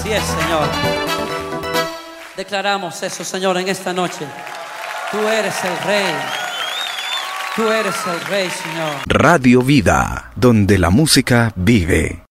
Así es, Señor. Declaramos eso, Señor, en esta noche. Tú eres el Rey. Tú eres el Rey, Señor. Radio Vida, donde la música vive.